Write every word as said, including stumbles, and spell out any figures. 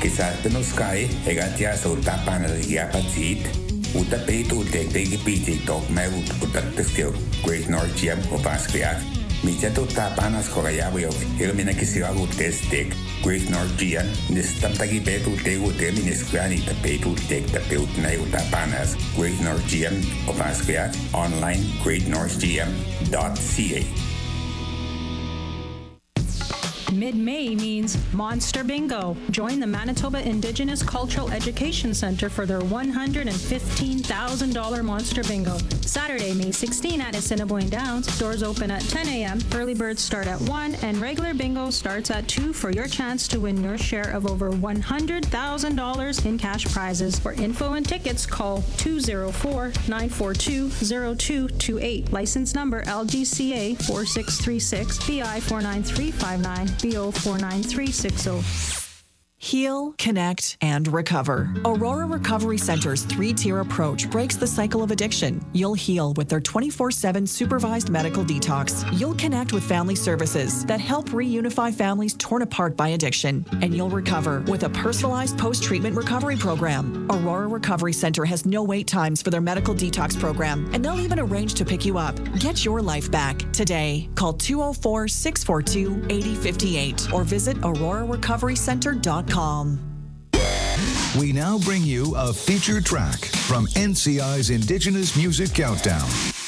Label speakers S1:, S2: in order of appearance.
S1: Quizás nos cae, egatia solta panel y apatit, uta peitu tek teki piti tok me ut uta tekstio, Great North Gym o Basquiat. Mitja tutta panas korajavio, ilmina kisiagu testek, Great North Gym, nistam taki peitu tegu terminis granita peitu tek ta peut na uta panas, Great North Gym o Basquiat, online great north gym dot c a.
S2: Mid-May means Monster Bingo. Join the Manitoba Indigenous Cultural Education Center for their one hundred fifteen thousand dollars Monster Bingo. Saturday, May sixteenth at Assiniboine Downs. Doors open at ten a.m. Early birds start at one, and regular bingo starts at two for your chance to win your share of over one hundred thousand dollars in cash prizes. For info and tickets, call two oh four, nine four two, oh two two eight. License number L G C A four six three six, B I four nine three five nine. B O four nine three six zero.
S3: Heal, connect, and recover. Aurora Recovery Center's three-tier approach breaks the cycle of addiction. You'll heal with their twenty-four seven supervised medical detox. You'll connect with family services that help reunify families torn apart by addiction. And you'll recover with a personalized post-treatment recovery program. Aurora Recovery Center has no wait times for their medical detox program, and they'll even arrange to pick you up. Get your life back today. Call two oh four, six four two, eight oh five eight or visit aurora recovery center dot com.
S4: We now bring you a featured track from N C I's Indigenous Music Countdown.